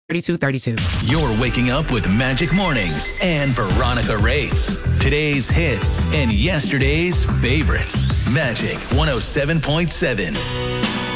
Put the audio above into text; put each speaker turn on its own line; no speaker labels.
3232.
You're waking up with Magic Mornings and Veronica Rates. Today's hits and yesterday's favorites. Magic 107.7.